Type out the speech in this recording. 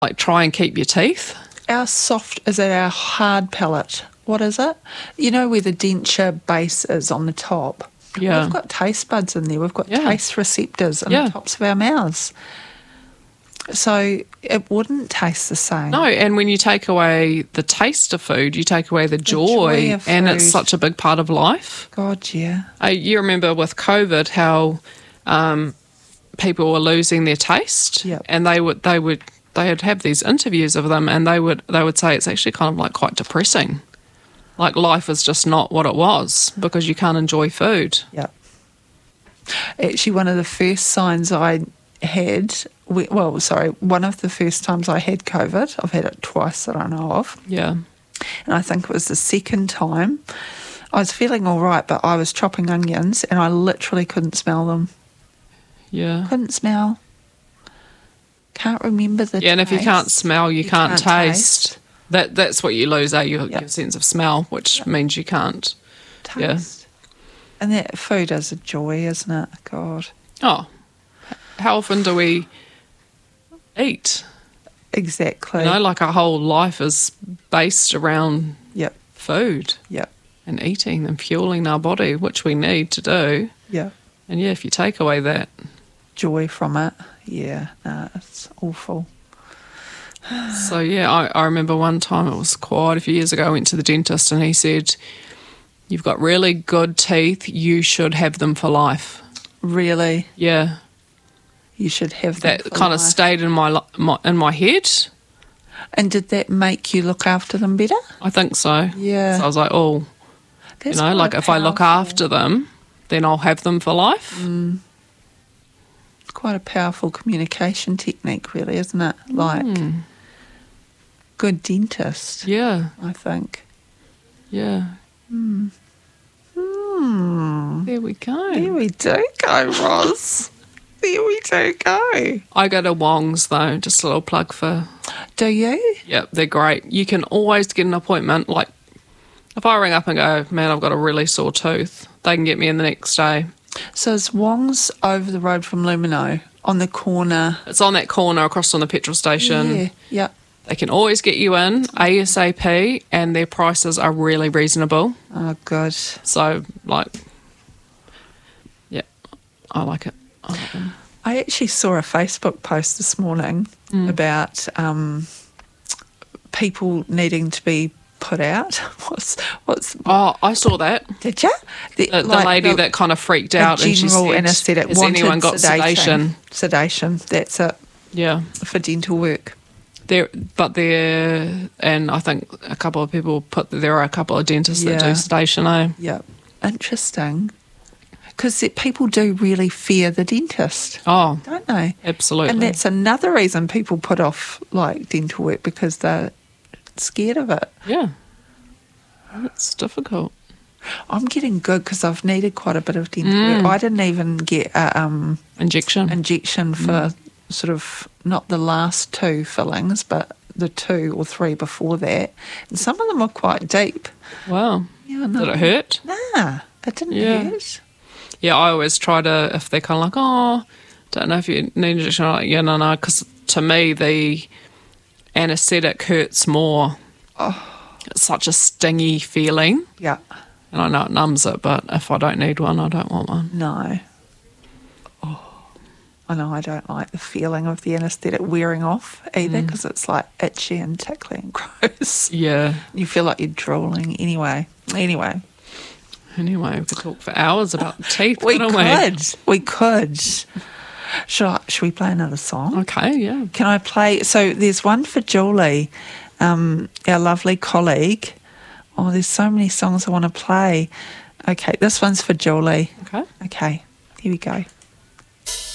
like try and keep your teeth. Our soft, is it our hard palate? What is it? You know where the denture base is on the top? Yeah. We've got taste buds in there. We've got Yeah. taste receptors in Yeah. the tops of our mouths. So it wouldn't taste the same. No, and when you take away the taste of food, you take away the joy, of and it's food. such a big part of life. God, yeah. You remember with COVID how people were losing their taste, Yep. and they'd have these interviews of them, and they would say it's actually kind of like quite depressing. Like life is just not what it was because you can't enjoy food. Yeah. Actually, one of the first signs I had, one of the first times I had COVID, I've had it twice that I know of, Yeah. and I think it was the second time, I was feeling all right, but I was chopping onions and I literally couldn't smell them. Yeah. Couldn't smell. Can't remember the Yeah, and if you taste. can't smell, you can't taste. taste. That's what you lose, your Yep. sense of smell, which means you can't. Yeah. Taste. And that food is a joy, isn't it? God. Oh, how often do we eat? Exactly. You know, like our whole life is based around Yep. food Yep. and eating and fueling our body, which we need to do. Yep. And yeah, if you take away that, Joy from it. Yeah. No, it's awful. so yeah, I remember one time, it was quite a few years ago, I went to the dentist and he said, "You've got really good teeth, you should have them for life." Really, Yeah, you should have that. that kind of stayed in my head. And did that make you look after them better? I think so. Yeah. So I was like, oh, That's you know, quite like if I look powerful. after them, then I'll have them for life. It's quite a powerful communication technique, really, isn't it? Like, good dentist, Yeah, I think. yeah. There we go. There we do go, Roz. There we do go. I go to Wong's though, just a little plug for. Do you? Yep, they're great. You can always get an appointment. Like, if I ring up and go, "Man, I've got a really sore tooth," they can get me in the next day. So is Wong's over the road from Lumino on the corner? It's on that corner across from the petrol station. Yeah. Yep. They can always get you in ASAP, and their prices are really reasonable. Oh, good. So, like, yeah, I like it. I like them. I actually saw a Facebook post this morning about people needing to be put out. What's? Oh, I saw that. Did you? The lady that kind of freaked out and she general said, anaesthetic "Has wanted anyone got sedation?" Sedation. That's it Yeah. for dental work. And I think a couple of people put that there are a couple of dentists that Yeah. do sedation. Eh? Yep. Interesting. Because people do really fear the dentist, Oh, don't they? absolutely. And that's another reason people put off like dental work, because they're scared of it. yeah, it's difficult. I'm getting good because I've needed quite a bit of dental work. I didn't even get a Injection. injection for sort of not the last two fillings, but the 2 or 3 before that. And some of them were quite deep. Wow. Yeah, no. Did it hurt? Nah, it didn't Yeah. hurt. Yeah, I always try to, if they're kind of like, "Oh, don't know if you need an injection," I'm like, yeah, no, because to me the anaesthetic hurts more. Oh. It's such a stingy feeling, Yeah, and I know it numbs it, but if I don't need one, I don't want one. no. Oh, I know I don't like the feeling of the anaesthetic wearing off either, because it's like itchy and tickly and gross. Yeah. You feel like you're drooling anyway. Anyway, we could talk for hours about the teeth, We couldn't could. We could. Should we play another song? Okay, yeah. Can I play? So there's one for Julie, our lovely colleague. Oh, there's so many songs I want to play. Okay, this one's for Julie. Okay. Okay, here we go.